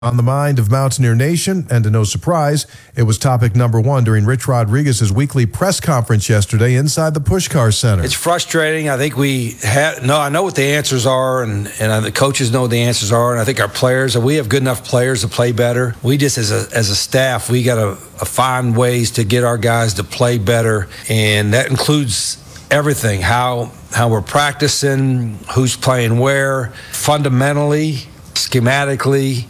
On the mind of Mountaineer Nation, and to no surprise, it was topic number one during Rich Rodriguez's weekly press conference yesterday inside the Pushkar Center. It's frustrating. I think I know what the answers are, and the coaches know what the answers are, and I think our players, we have good enough players to play better. We just, as a staff, we got to find ways to get our guys to play better, and that includes everything, how we're practicing, who's playing where, fundamentally, schematically.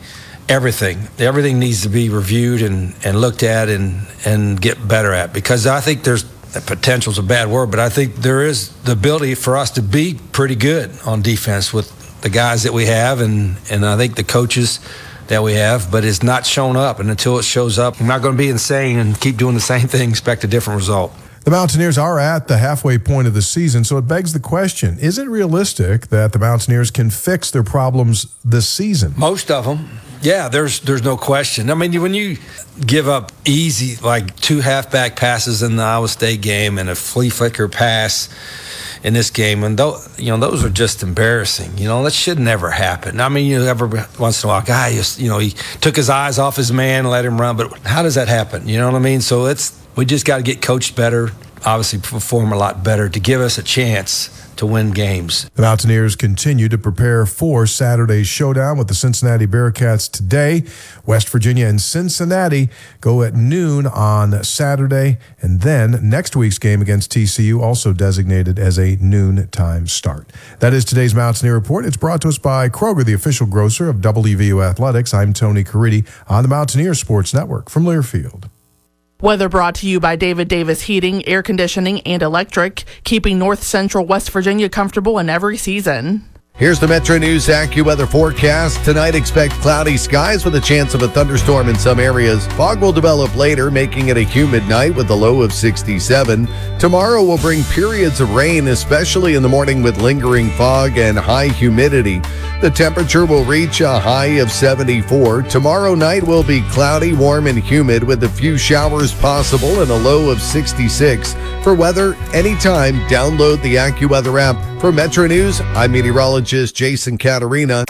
Everything needs to be reviewed and looked at and get better at, because I think there's potential's a bad word, but I think there is the ability for us to be pretty good on defense with the guys that we have and I think the coaches that we have, but it's not shown up, and until it shows up, I'm not going to be insane and keep doing the same thing, expect a different result. The Mountaineers are at the halfway point of the season, so it begs the question, is it realistic that the Mountaineers can fix their problems this season? Most of them. Yeah, there's no question. I mean, when you give up easy, like 2 halfback passes in the Iowa State game and a flea flicker pass in this game, and those are just embarrassing. That should never happen. I mean, every once in a while, guy, he took his eyes off his man and let him run, but how does that happen? You know what I mean? So we just got to get coached better, obviously perform a lot better to give us a chance to win games. The Mountaineers continue to prepare for Saturday's showdown with the Cincinnati Bearcats today. West Virginia and Cincinnati go at noon on Saturday, and then next week's game against TCU, also designated as a noon time start. That is today's Mountaineer Report. It's brought to us by Kroger, the official grocer of WVU Athletics. I'm Tony Caridi on the Mountaineer Sports Network from Learfield. Weather brought to you by David Davis Heating, Air Conditioning, and Electric, keeping North Central West Virginia comfortable in every season. Here's the Metro News AccuWeather forecast. Tonight, expect cloudy skies with a chance of a thunderstorm in some areas. Fog will develop later, making it a humid night with a low of 67. Tomorrow will bring periods of rain, especially in the morning with lingering fog and high humidity. The temperature will reach a high of 74. Tomorrow night will be cloudy, warm, and humid with a few showers possible and a low of 66. For weather, anytime, download the AccuWeather app. For Metro News, I'm meteorologist Jason Caterina.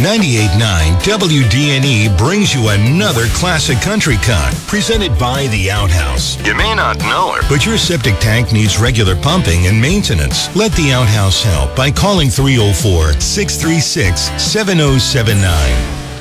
98.9 WDNE brings you another classic country cut, presented by The Outhouse. You may not know her, but your septic tank needs regular pumping and maintenance. Let The Outhouse help by calling 304-636-7079.